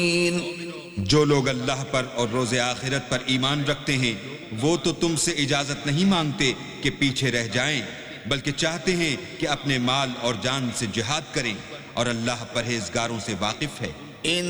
जो लोग अल्लाह पर और रोज़े आखिरत पर ईमान रखते हैं वो तो तुमसे इजाजत नहीं मांगते कि पीछे रह जाएं, बल्कि चाहते हैं कि अपने माल और जान से जिहाद करें, और अल्लाह परहेजगारों से वाकिफ है।